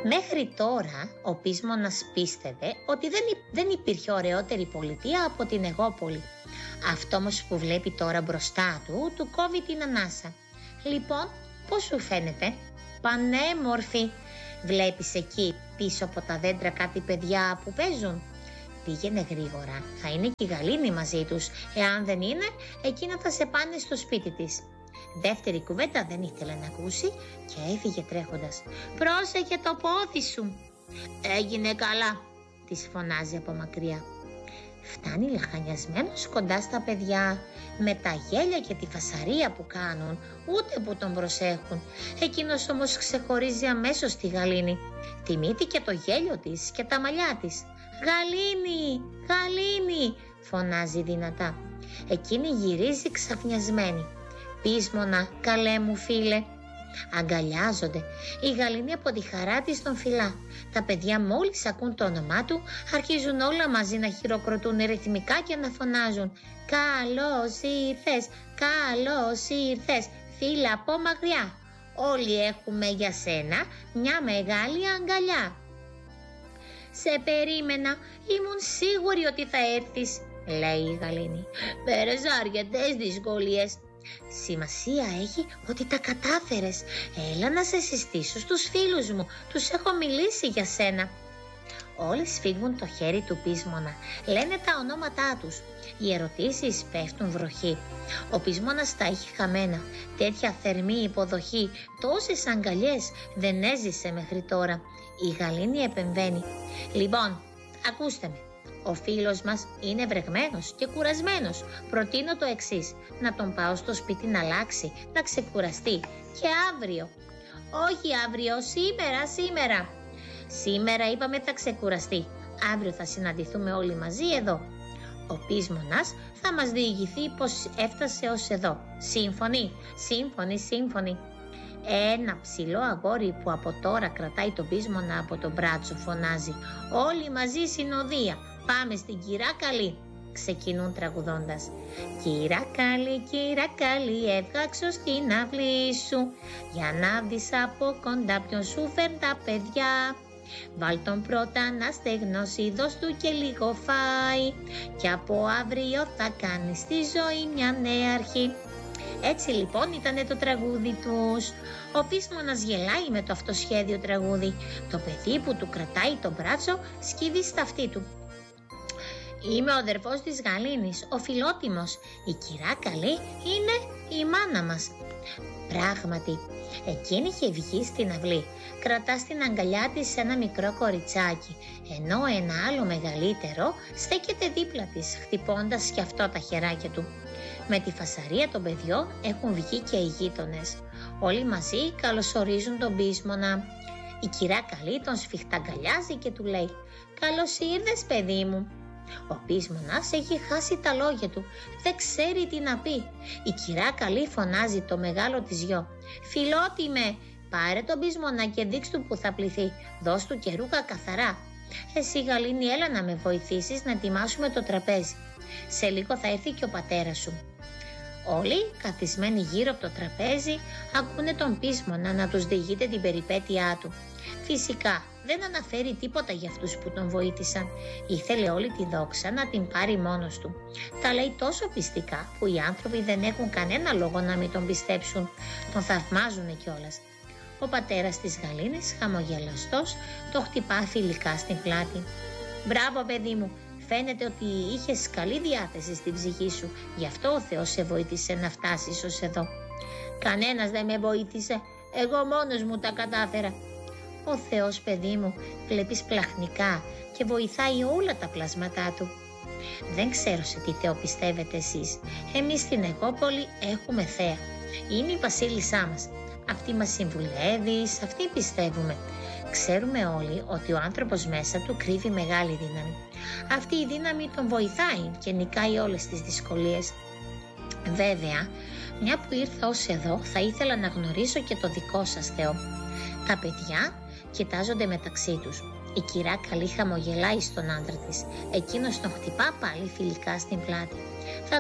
Μέχρι τώρα ο Πείσμονας πίστευε ότι δεν υπήρχε ωραιότερη πολιτεία από την Αιγόπολη. Αυτό όμως που βλέπει τώρα μπροστά του κόβει την ανάσα. Λοιπόν, πώς σου φαίνεται? Πανέμορφη. Βλέπεις εκεί πίσω από τα δέντρα κάτι παιδιά που παίζουν? Πήγαινε γρήγορα, θα είναι και η Γαλήνη μαζί τους. Εάν δεν είναι, εκείνα θα σε πάνε στο σπίτι της. Δεύτερη κουβέντα δεν ήθελε να ακούσει και έφυγε τρέχοντας. Πρόσεχε το πόδι σου. Έγινε καλά, της φωνάζει από μακριά. Φτάνει λαχανιασμένος κοντά στα παιδιά, με τα γέλια και τη φασαρία που κάνουν, ούτε που τον προσέχουν. Εκείνος όμως ξεχωρίζει αμέσως τη Γαλήνη. Τιμήθηκε το γέλιο της και τα μαλλιά της. Γαλήνη, Γαλήνη, φωνάζει δυνατά. Εκείνη γυρίζει ξαφνιασμένη. Πείσμονα, καλέ μου φίλε. Αγκαλιάζονται. Η Γαλήνη από τη χαρά της τον φυλά. Τα παιδιά μόλις ακούν το όνομά του αρχίζουν όλα μαζί να χειροκροτούν ρυθμικά και να φωνάζουν. Καλώς ήρθες, καλώς ήρθες, φίλα από μακριά. Όλοι έχουμε για σένα μια μεγάλη αγκαλιά. Σε περίμενα, ήμουν σίγουρη ότι θα έρθεις, λέει η Γαλήνη. Πέρασα αρκετές δυσκολίες. Σημασία έχει ότι τα κατάφερες. Έλα να σε συστήσω στους φίλους μου. Τους έχω μιλήσει για σένα. Όλοι σφίγγουν το χέρι του Πείσμονα. Λένε τα ονόματά τους. Οι ερωτήσεις πέφτουν βροχή. Ο Πείσμονας τα έχει χαμένα. Τέτοια θερμή υποδοχή, τόσες αγκαλιές δεν έζησε μέχρι τώρα. Η Γαλήνη επεμβαίνει. Λοιπόν, ακούστε με. Ο φίλος μας είναι βρεγμένος και κουρασμένος. Προτείνω το εξής. Να τον πάω στο σπίτι να αλλάξει, να ξεκουραστεί. Και αύριο. Όχι αύριο, σήμερα. Σήμερα είπαμε θα ξεκουραστεί. Αύριο θα συναντηθούμε όλοι μαζί εδώ. Ο Πείσμονας θα μας διηγηθεί πως έφτασε ως εδώ. Σύμφωνοι. Ένα ψηλό αγόρι που από τώρα κρατάει τον Πείσμονα από τον μπράτσο φωνάζει. Όλοι μαζί συνοδεία. Πάμε στην κυρά καλή. Ξεκινούν τραγουδώντας. Κυρά καλή, έβγαξω στην αυλή σου, για να δεις από κοντά ποιον σου φέρνει τα παιδιά. Βάλ τον πρώτα να στεγνώσει, δώσ' του και λίγο φάει, και από αύριο θα κάνει στη ζωή μια νέα αρχή. Έτσι λοιπόν ήτανε το τραγούδι τους. Ο Πείσμονας γελάει με το αυτοσχέδιο τραγούδι. Το παιδί που του κρατάει τον μπράτσο σκύβει στα αυτή του. Είμαι ο αδερφός της Γαλήνης, ο φιλότιμος. Η κυρά καλή είναι η μάνα μας. Πράγματι, εκείνη είχε βγει στην αυλή. Κρατά στην αγκαλιά της ένα μικρό κοριτσάκι, ενώ ένα άλλο μεγαλύτερο στέκεται δίπλα της, χτυπώντας και αυτό τα χεράκια του. Με τη φασαρία των παιδιών έχουν βγει και οι γείτονες. Όλοι μαζί καλωσορίζουν τον Πείσμονα. Η κυρά καλή τον σφιχταγκαλιάζει και του λέει «Καλώς ήρθες, παιδί μου». Ο Πείσμονας έχει χάσει τα λόγια του, δεν ξέρει τι να πει. Η κυρά καλή φωνάζει το μεγάλο της γιο. «Φιλότιμε, πάρε τον Πείσμονα και δείξ' του που θα πληθεί, δώσ' του και ρούχα καθαρά. Εσύ Γαλήνη, έλα να με βοηθήσεις να ετοιμάσουμε το τραπέζι. Σε λίγο θα έρθει και ο πατέρας σου». Όλοι καθισμένοι γύρω από το τραπέζι ακούνε τον Πείσμονα να τους διηγείται την περιπέτειά του. Φυσικά δεν αναφέρει τίποτα για αυτούς που τον βοήθησαν. Ήθελε όλη τη δόξα να την πάρει μόνος του. Τα λέει τόσο πιστικά που οι άνθρωποι δεν έχουν κανένα λόγο να μην τον πιστέψουν. Τον θαυμάζουν κιόλας. Ο πατέρας της Γαλήνης, χαμογελαστός, το χτυπά φιλικά στην πλάτη. «Μπράβο, παιδί μου, φαίνεται ότι είχες καλή διάθεση στην ψυχή σου. Γι' αυτό ο Θεός σε βοήθησε να φτάσεις ως εδώ». «Κανένας δεν με βοήθησε. Εγώ μόνος μου τα κατάφερα». «Ο Θεός, παιδί μου, βλέπεις πλαχνικά και βοηθάει όλα τα πλάσματά του». «Δεν ξέρω σε τι Θεό πιστεύετε εσείς. Εμείς στην Αιγόπολη έχουμε θέα. Είναι η βασίλισσά μας. Αυτή μας συμβουλεύει, σε αυτή πιστεύουμε. Ξέρουμε όλοι ότι ο άνθρωπος μέσα του κρύβει μεγάλη δύναμη. Αυτή η δύναμη τον βοηθάει και νικάει όλες τις δυσκολίες. Βέβαια, μια που ήρθα ως εδώ, θα ήθελα να γνωρίσω και το δικό σας Θεό». Τα παιδιά κοιτάζονται μεταξύ τους. Η κυρά καλή χαμογελάει στον άντρα της. Εκείνος τον χτυπά πάλι φιλικά στην πλάτη. Θα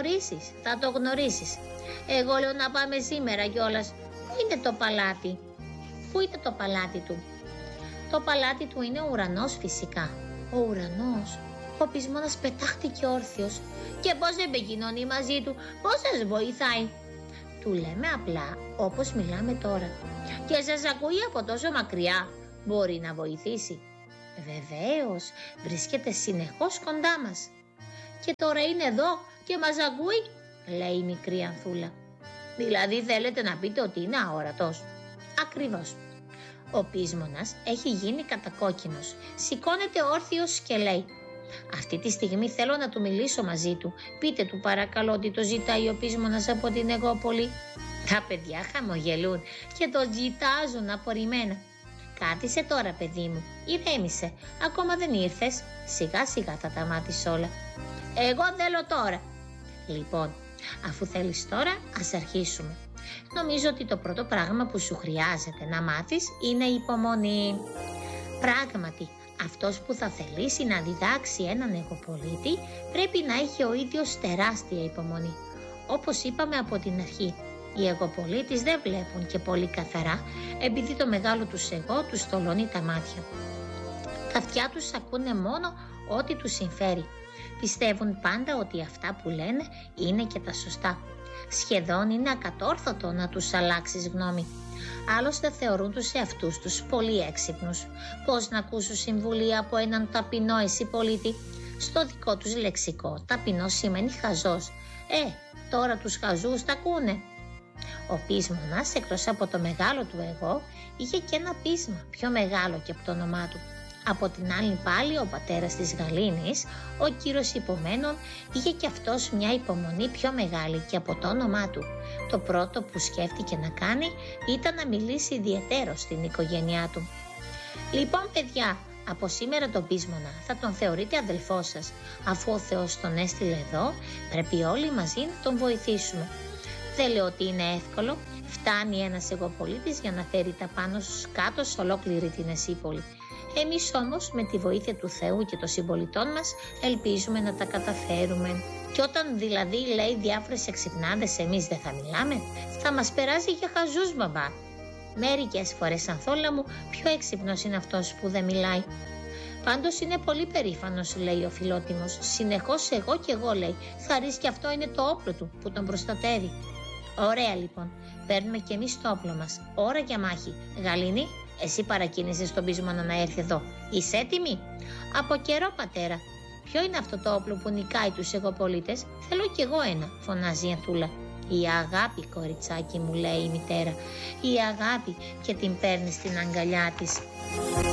το γνωρίσεις. Εγώ λέω να πάμε σήμερα κιόλας. Πού είναι το παλάτι του?» Το παλάτι του είναι ο ουρανός φυσικά. Ο ουρανός. Ο πεισμόνας πετάχτηκε όρθιος. Και πώς επικοινωνεί μαζί του, πώς σας βοηθάει? Του λέμε απλά όπως μιλάμε τώρα. Και σας ακούει από τόσο μακριά. Μπορεί να βοηθήσει? Βεβαίως, βρίσκεται συνεχώς κοντά μας. Και τώρα είναι εδώ και μας ακούει, λέει η μικρή Ανθούλα. Δηλαδή θέλετε να πείτε ότι είναι αόρατος? Ακριβώς. Ο πείσμονας έχει γίνει κατακόκκινος. Σηκώνεται όρθιος και λέει: αυτή τη στιγμή θέλω να του μιλήσω μαζί του. Πείτε του παρακαλώ ότι το ζητάει ο πείσμονας από την Αιγόπολη. Τα παιδιά χαμογελούν και το ζητάζουν απορριμμένα. Κάτισε τώρα, παιδί μου, ηρέμησε. Ακόμα δεν ήρθες. Σιγά σιγά θα τα μάθεις όλα. Εγώ θέλω τώρα. Λοιπόν, αφού θέλεις τώρα, ας αρχίσουμε. Νομίζω ότι το πρώτο πράγμα που σου χρειάζεται να μάθεις είναι η υπομονή. Πράγματι, αυτός που θα θελήσει να διδάξει έναν Αιγοπολίτη πρέπει να έχει ο ίδιος τεράστια υπομονή. Όπως είπαμε από την αρχή, οι Αιγοπολίτες δεν βλέπουν και πολύ καθαρά επειδή το μεγάλο τους εγώ τους θολώνει τα μάτια. Τα αυτιά τους ακούνε μόνο ό,τι τους συμφέρει. Πιστεύουν πάντα ότι αυτά που λένε είναι και τα σωστά. Σχεδόν είναι ακατόρθωτο να τους αλλάξεις γνώμη. Άλλωστε θεωρούν τους εαυτούς τους πολύ έξυπνους. Πώς να ακούσουν συμβουλή από έναν ταπεινό εσύ πολίτη? Στο δικό τους λεξικό ταπεινό σημαίνει χαζός. Τώρα τους χαζούς τα ακούνε. Ο πείσμονας, εκτός από το μεγάλο του εγώ, είχε και ένα πείσμα πιο μεγάλο και από το όνομά του. Από την άλλη πάλι ο πατέρας της Γαλήνης, ο κύριος Υπομένων, είχε και αυτός μια υπομονή πιο μεγάλη και από το όνομά του. Το πρώτο που σκέφτηκε να κάνει ήταν να μιλήσει ιδιαιτέρως στην οικογένειά του. Λοιπόν παιδιά, από σήμερα τον πείσμονα θα τον θεωρείτε αδελφό σας. Αφού ο Θεός τον έστειλε εδώ, πρέπει όλοι μαζί να τον βοηθήσουμε. Δεν λέω ότι είναι εύκολο, φτάνει ένας Αιγοπολίτης για να φέρει τα πάνω κάτω σε ολόκληρη την Εσύπολη. Εμείς όμως με τη βοήθεια του Θεού και των συμπολιτών μας ελπίζουμε να τα καταφέρουμε. Και όταν δηλαδή λέει διάφορες εξυπνάδες εμείς δεν θα μιλάμε, θα μας περάσει για χαζούς μπαμπά. Μερικές φορές Ανθόλα μου πιο έξυπνος είναι αυτός που δεν μιλάει. Πάντως είναι πολύ περήφανος, λέει ο Φιλότιμος. Συνεχώς εγώ και εγώ, λέει. Χαρίς και αυτό είναι το όπλο του που τον προστατεύει. Ωραία λοιπόν, παίρνουμε κι εμείς το όπλο μας. Ώρα για μάχη. Γαλήνη, εσύ παρακίνησες τον πείσμονα να έρθει εδώ. Είσαι έτοιμη? Από καιρό, πατέρα. Ποιο είναι αυτό το όπλο που νικάει τους Αιγοπολίτες? Θέλω κι εγώ ένα, φωνάζει η Ανθούλα. Η αγάπη, κοριτσάκι μου, λέει η μητέρα. Η αγάπη, και την παίρνει στην αγκαλιά της.